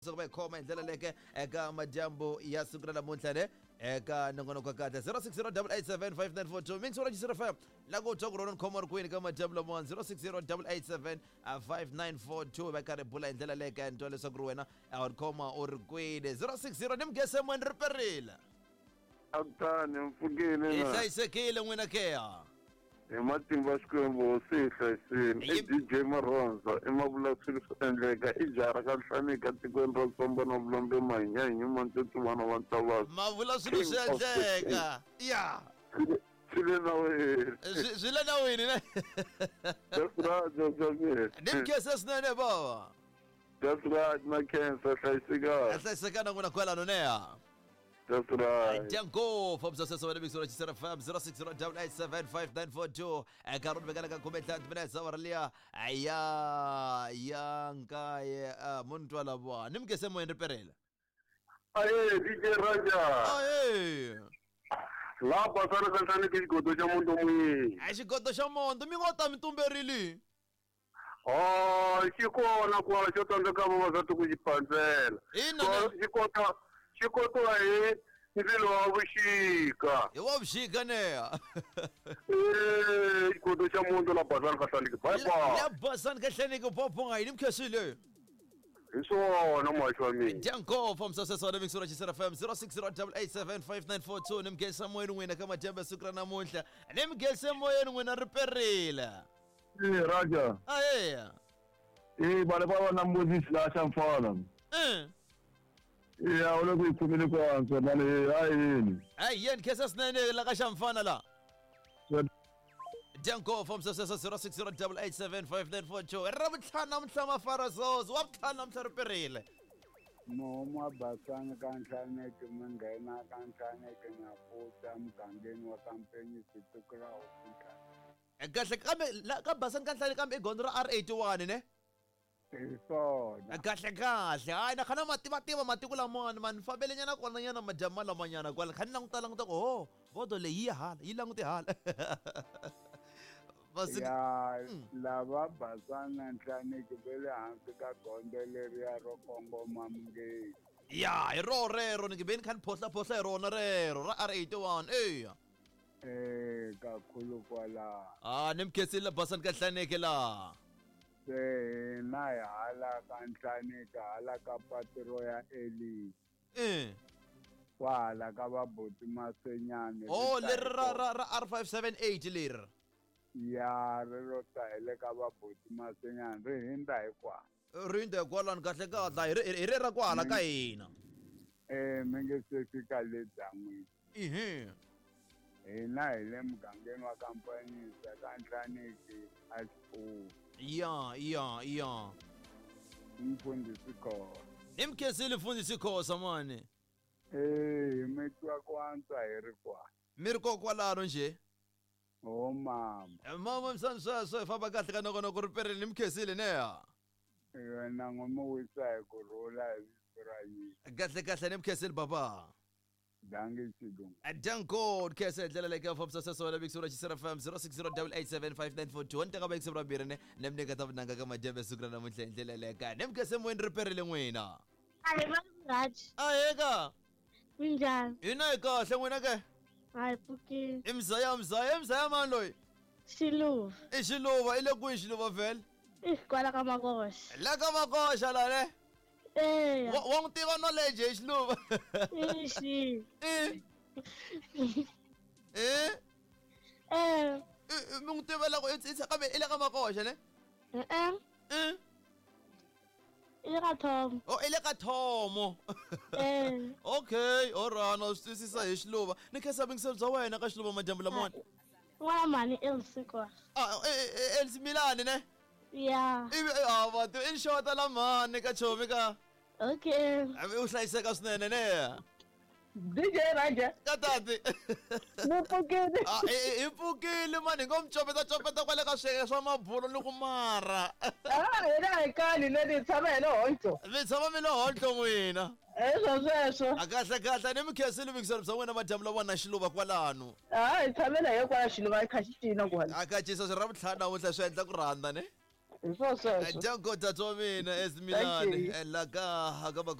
Sobe khoma indlela leke eka majambo ya sukra namuntlha ne eka nongonoko ka 0608875942 mingso register FM la go tokoro non khoma kwini ka majambo la 0608875942 ba kare bula indlela leke ntole sokru wena awon khoma or kwini 060 nimgese mwen riperila Akutani mfugile na ihlayisekile nwena kea ematimba xikwembu sihlayisini DJ Maronza emavulavisini swo endleka ijara ka nhlani ka tikweni ra Somba na Vulombe Manyanyi mantutu vana va Ntavasi mavulavusilo swi endleka ya swile na wena zwile na wini ne that's right nimgese swinene baba that's right na cancer hlayisekanga hlayisekana nwena kwalano ne ya that's right Jango from Success of the Mix Register FM 0608875942 Karun begala ka comment minutes awarlia ya nkaye muntu alabwa nimgese moyende perela aye DJ Raja aye lapha sana kanhlani ka xigodo xa mundo mwihi xigodo xa mondo mi ngota mitumberili xi kona kwala xo tsandzeka vavasati ku xi phandzela xi kotiwa hi ndzilo wa vuxika hi wa vuxika neya xigodo xa mundo la basani ka hlaniki bye ya basani ka hlaniki poponga hi nimkhesile hi swona maxo wa mina Jango from Success of the Mix Register FM 0608875942 nimgese moyeni nwina ka majambo sukra namuntlha nimgese moyeni nwina riperile Raja ayeya vale va na Moses la xa mfana ya u le ku yi khomile ku antswa mali hayini yeni khesa swinene la ka xamfana la Jango from Success 0608875942 ra vutlhanu namuntlha mafarasos wa vutlhanu namuntlha riperile Momo basanga ka nhlaneke munghena ka nhlaneke nyaputa mugangeni wa kampeni situkura ofika kahle kambe ka basani ka nhlani kambe igondo ra R81 ne swona kahle hayi na khana mativa matiko lamani mani fambele nyana kona nyana majama lamanyana kwala khani languta ko bodo leyi hala yi languti hala ya lava basanga nhlaneke vele hansi ka gondo leriya ro kongoma mungeni ya hi rero ni ngibeni khani phosla hi rona rero ra R81 eya kakhulu kwala nimkhesile basani ka hlaneke la se na hala ka nhlaneke hala ka patro ya Eli kwala ka vaboti masenyane leri ra R578 leri ya rero ta hele ka vaboti masenyane ri hinda hikwala rinda kwalani kahle hi rera kwala ka hina mi nge se fika le dan'wini hina hi le mugangeni wa kampani ka nhlaneke a Xipuwu ya mfundhisi khosa nimkhesile mfundhisi khosa mani mi twa ku antswa hi ri kwala mi ri kokwalano nje mama msani sweswo hi famba kahle ka nokonoko riperile nimkhesile neya yena n'wi wisa hi kurhula hi vito ra yini kahle nimkhesile baba dangi xilungu Jango khese ndlela leke from Success of the Mix Register FM 0608875942 nteka ba eksebra birene nemne ka tabnanga ka majambe sukra namuntlha ndlela leka nimkhese moyeni riperile nwina Hayi Raj. ayeka Minjani? ina kahle nwina ke Hayi Pukile. imzaya mani loyi Xiluva. ixiluva ile kwihi xiluva vhele Kwala ka Makosha. la ka makosha la ne Eya. wa n'wi tiva knowledge hi xiluva Ixi. mi n'wi tivela ku kambe i le ka makosha ne Ile ka Tom. i le ka thomo okay orana swi twisisa hi xiluva ni khensa vingiselo bya wena ka xiluva majambu lamona N'wana mani Elsikwa. Milani ne Ya. ivi vati i xota la mani ka chomi ka Okay. u hlayiseka swinene ne DJ Raja ka tati Pukile hi pfukile mani hi ngo mi copeta kwale ka swiyenge swa mabulo ni ku mara hina hi kali leti tshama hi le honco mi tshama mi le honhlo n'wina sweswo kahle ni mi khensile vingiselo bya wena majambu la vona xiluva kwalano hi tshamela hikwala xiluva hi kha xi cina kwala akachisa swi ra vutlhanu namuntlha swi endla ku rhandza ne Hi sweswo. Danko tato wa mina esimilani you. la ka